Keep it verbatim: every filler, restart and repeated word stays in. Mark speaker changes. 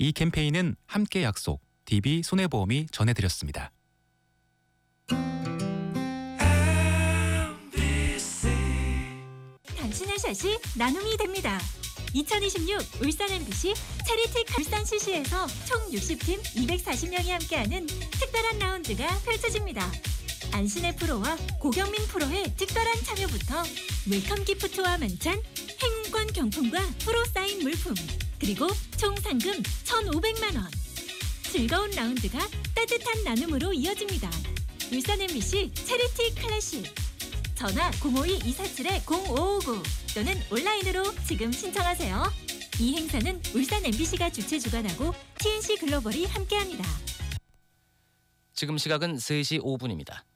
Speaker 1: 이 캠페인은 함께 약속, 디비 손해보험이 전해드렸습니다.
Speaker 2: 당신의 샷이 나눔이 됩니다. 이천이십육 울산 엠비씨 체리티 울산 씨씨에서 총 육십 팀 이백사십 명이 함께하는 특별한 라운드가 펼쳐집니다. 안신의 프로와 고경민 프로의 특별한 참여부터 웰컴 기프트와 만찬, 행운권 경품과 프로 사인 물품, 그리고 총 상금 천오백만 원. 즐거운 라운드가 따뜻한 나눔으로 이어집니다. 울산 엠비씨 체리티 클래식. 전화 공오이 이사칠 공오오구 또는 온라인으로 지금 신청하세요. 이 행사는 울산 엠비씨가 주최 주관하고 티엔씨 글로벌이 함께합니다.
Speaker 3: 지금 시각은 세 시 오 분입니다.